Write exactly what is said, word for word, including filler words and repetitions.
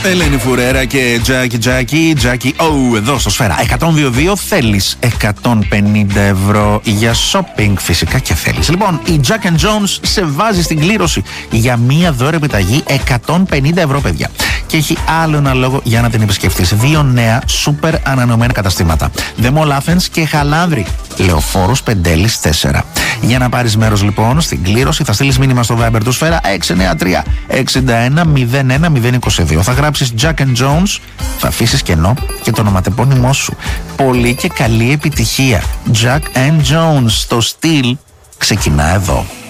Ελένη Φουρέρα και Τζάκι Τζάκι, Τζάκι oh, εδώ στο Σφαίρα. εκατόν δύο δύο θέλεις εκατόν πενήντα ευρώ για shopping, φυσικά και θέλεις. Λοιπόν, η Jack and Jones σε βάζει στην κλήρωση για μία δώρα επιταγή εκατόν πενήντα ευρώ, παιδιά. Και έχει άλλο ένα λόγο για να την επισκεφτείς. Δύο νέα σούπερ ανανεωμένα καταστήματα. The Mall Athens και Χαλάνδρη. Λεωφόρος Πεντέλης τέσσερα. Για να πάρεις μέρος λοιπόν στην κλήρωση, θα στείλεις μήνυμα στο Viber του Σφαίρα έξι εννιά τρία εξήντα ένα μηδέν ένα μηδέν είκοσι δύο. Θα γράψεις Jack and Jones, θα αφήσεις κενό και το ονοματεπώνυμό σου. Πολύ και καλή επιτυχία. Jack and Jones, το στυλ ξεκινά εδώ.